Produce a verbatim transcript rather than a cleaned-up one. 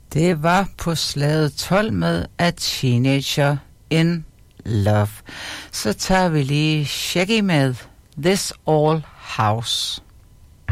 Det var på slaget tolv med A Teenager in Love. Så tager vi lige Shaggy med This Old House.